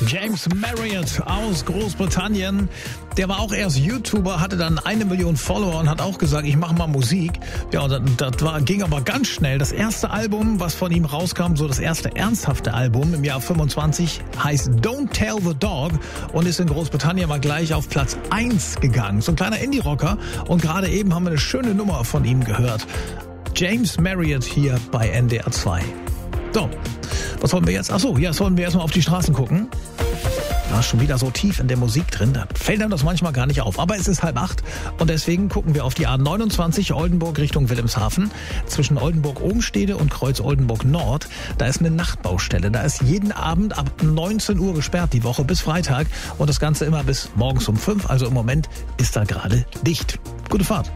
James Marriott aus Großbritannien. Der war auch erst YouTuber, hatte dann 1 Million Follower und hat auch gesagt, ich mache mal Musik. Ja, und ging aber ganz schnell. Das erste Album, was von ihm rauskam, so das erste ernsthafte Album im Jahr 25, heißt Don't Tell the Dog und ist in Großbritannien mal gleich auf Platz 1 gegangen. So ein kleiner Indie-Rocker und gerade eben haben wir eine schöne Nummer von ihm gehört. James Marriott hier bei NDR 2. So, was wollen wir jetzt? Achso, ja, sollen wir erstmal auf die Straßen gucken. Da ist schon wieder so tief in der Musik drin, da fällt einem das manchmal gar nicht auf. Aber es ist 7:30 und deswegen gucken wir auf die A29 Oldenburg Richtung Wilhelmshaven. Zwischen Oldenburg-Obenstede und Kreuz Oldenburg-Nord, da ist eine Nachtbaustelle. Da ist jeden Abend ab 19 Uhr gesperrt, die Woche bis Freitag. Und das Ganze immer bis morgens um 5. Also im Moment ist da gerade dicht. Gute Fahrt.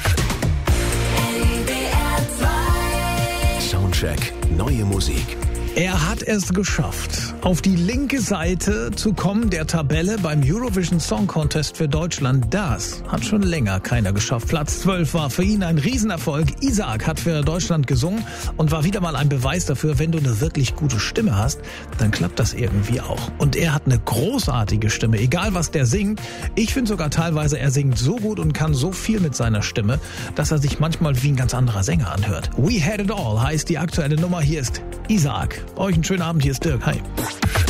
Soundcheck, neue Musik. Er hat es geschafft, auf die linke Seite zu kommen der Tabelle beim Eurovision Song Contest für Deutschland. Das hat schon länger keiner geschafft. Platz 12 war für ihn ein Riesenerfolg. Isaac hat für Deutschland gesungen und war wieder mal ein Beweis dafür, wenn du eine wirklich gute Stimme hast, dann klappt das irgendwie auch. Und er hat eine großartige Stimme, egal was der singt. Ich finde sogar teilweise, er singt so gut und kann so viel mit seiner Stimme, dass er sich manchmal wie ein ganz anderer Sänger anhört. We Had It All heißt die aktuelle Nummer. Hier ist Isaac. Euch einen schönen Abend, hier ist Dirk. Hi.